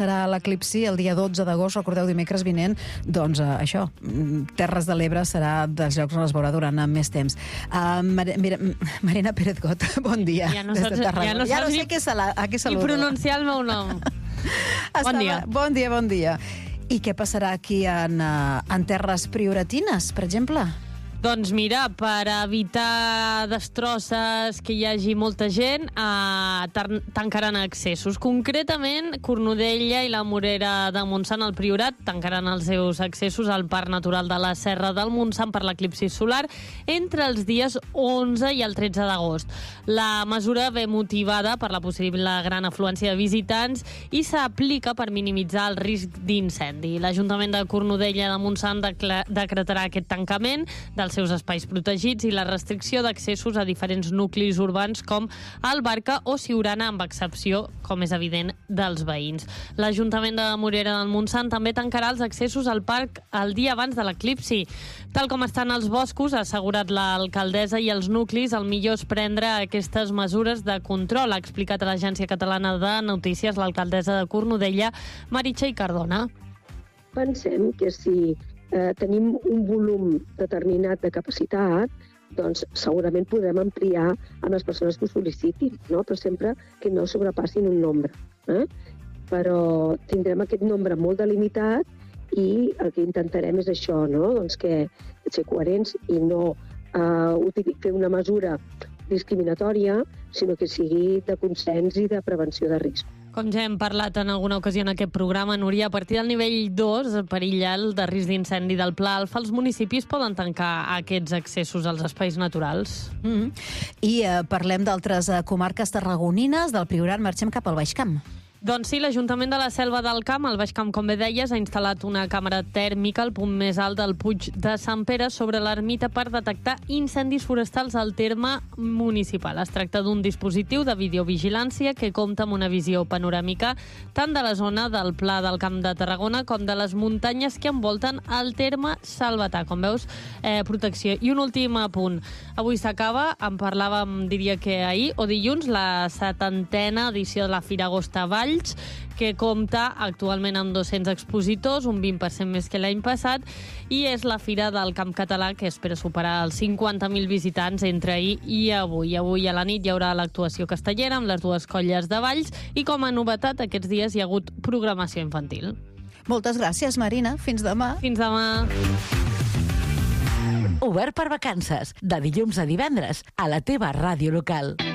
Serà l'eclipsi el dia 12 d'agost, recordeu, dimecres vinent, doncs això, Terres de l'Ebre serà dels llocs on es veurà durant més temps. Marina Pérez Got, bon dia. Ja no sé a què saludo. Ni pronunciar el meu nom. Bon dia. Bon dia. I què passarà aquí en terres prioratines, per exemple? Doncs mira, per evitar destrosses, que hi hagi molta gent, tancaran accessos. Concretament, Cornudella i la Morera de Montsant, al Priorat, tancaran els seus accessos al Parc Natural de la Serra del Montsant per l'eclipsi solar entre els dies 11 i el 13 d'agost. La mesura ve motivada per la possible gran afluència de visitants i s'aplica per minimitzar el risc d'incendi. L'Ajuntament de Cornudella de Montsant decretarà aquest tancament dels seus espais protegits i la restricció d'accessos a diferents nuclis urbans com el Barca o Siurana, amb excepció, com és evident, dels veïns. L'Ajuntament de Morera del Montsant també tancarà els accessos al parc el dia abans de l'eclipsi. Tal com estan els boscos, ha assegurat l'alcaldessa i els nuclis, el millor és prendre aquestes mesures de control, ha explicat a l'Agència Catalana de Notícies l'alcaldessa de Cornudella, Meritxell Cardona. Pensem que si tenim un volum determinat de capacitat, doncs segurament podrem ampliar amb les persones que ho sol·licitin, no? Però sempre que no sobrepassin un nombre. Però tindrem aquest nombre molt delimitat i el que intentarem és això, no? Doncs que ser coherents i no fer una mesura discriminatòria, sinó que sigui de consens i de prevenció de risc. Com ja hem parlat en alguna ocasió en aquest programa, Núria, a partir del nivell 2, el perill alt de risc d'incendi del Pla Alfa, els municipis poden tancar aquests accessos als espais naturals. I parlem d'altres comarques tarragonines, del Priorat, marxem cap al Baix Camp. Doncs sí, l'Ajuntament de la Selva del Camp, al Baix Camp, com bé deies, ha instal·lat una càmera tèrmica al punt més alt del Puig de Sant Pere sobre l'ermita per detectar incendis forestals al terme municipal. Es tracta d'un dispositiu de videovigilància que compta amb una visió panoràmica tant de la zona del Pla del Camp de Tarragona com de les muntanyes que envolten el terme salvatà. Com veus, protecció. I un últim apunt. Avui s'acaba, en parlàvem, diria que ahir o dilluns, la 70a edició de la Fira Agosta Valls, que compta actualment amb 200 expositors, un 20% més que l'any passat, i és la Fira del Camp Català que espera superar els 50.000 visitants entre ahir i avui. Avui a la nit hi haurà l'actuació castellera amb les dues colles de Valls i com a novetat aquests dies hi ha hagut programació infantil. Moltes gràcies, Marina. Fins demà. Fins demà. Obert per vacances, de dilluns a divendres, a la teva ràdio local.